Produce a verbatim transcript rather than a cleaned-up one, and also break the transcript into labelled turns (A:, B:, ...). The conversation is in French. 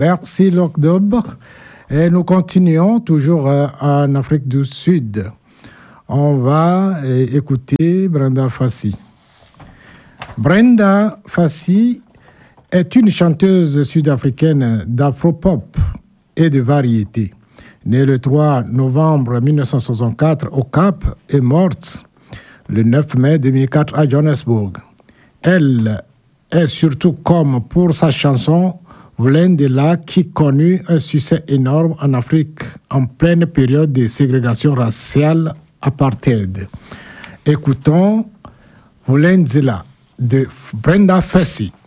A: Bercy l'octobre. Et nous continuons toujours euh, en Afrique du Sud. On va euh, écouter Brenda Fassie. Brenda Fassie est une chanteuse sud-africaine d'afro-pop et de variété. Née le trois novembre mille neuf cent soixante-quatre au Cap et morte le neuf mai deux mille quatre à Johannesburg. Elle est surtout comme pour sa chanson Vulindlela qui connut un succès énorme en Afrique en pleine période de ségrégation raciale apartheid. Écoutons Vulindlela de Brenda Fassie.